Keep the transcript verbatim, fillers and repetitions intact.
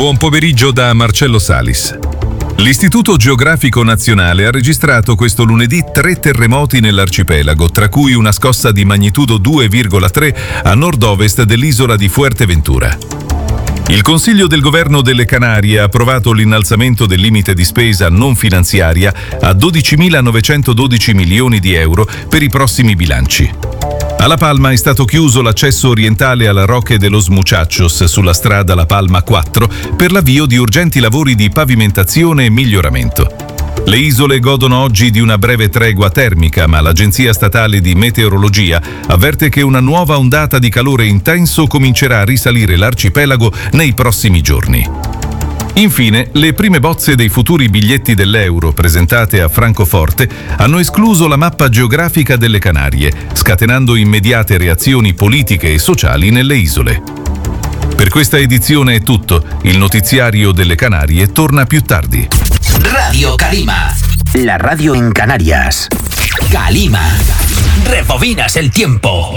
Buon pomeriggio da Marcello Salis. L'Istituto Geografico Nazionale ha registrato questo lunedì tre terremoti nell'arcipelago, tra cui una scossa di magnitudo due virgola tre a nord-ovest dell'isola di Fuerteventura. Il Consiglio del Governo delle Canarie ha approvato l'innalzamento del limite di spesa non finanziaria a dodicimilanovecentododici milioni di euro per i prossimi bilanci. Alla Palma è stato chiuso l'accesso orientale alla Roque de los Muchachos sulla strada La Palma quattro per l'avvio di urgenti lavori di pavimentazione e miglioramento. Le isole godono oggi di una breve tregua termica, ma l'Agenzia Statale di Meteorologia avverte che una nuova ondata di calore intenso comincerà a risalire l'arcipelago nei prossimi giorni. Infine, le prime bozze dei futuri biglietti dell'euro presentate a Francoforte hanno escluso la mappa geografica delle Canarie, scatenando immediate reazioni politiche e sociali nelle isole. Per questa edizione è tutto. Il notiziario delle Canarie torna più tardi. Radio Calima. La radio en Canarias. Calima. Rebobinas el tiempo.